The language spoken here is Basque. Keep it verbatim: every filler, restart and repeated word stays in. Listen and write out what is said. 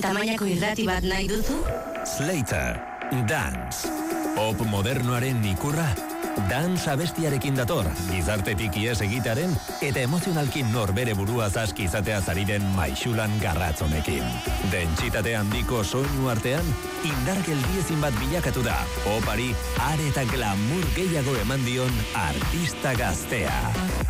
tamainako irrati bat nahi duzu? Slater, Dance. Pop modernoaren ikurra. Dance abestiarekin dator, gizartetik ies egitaren eta emozionalkin norbere burua zaski izatea zariren maixulan garratzonekin. Dentsitate handiko soinu artean, indar geldiezin bat bilakatu da, popari are eta glamour gehiago eman dion artista gaztea.